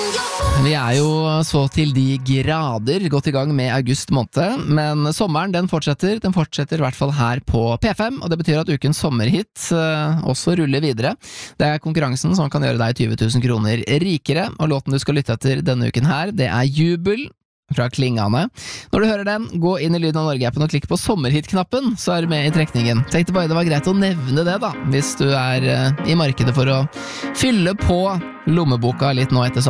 Vi jo så til de grader godt i gang med august måned, men sommeren den fortsetter i hvert fall her på P5, og det betyr at ukens sommerhit også ruller videre. Det konkurransen som kan gjøre deg 20 000 kroner rikere, og låten du skal lytte etter denne uken her, det Jubel fra Klingane. Når du hører den, gå inn i Lyden av Norge-appen og klikk på sommerhit-knappen, så du med i trekningen. Tenkte bare det var greit å nevne det da, hvis du i markedet for å fylle på lommeboka litt nå etter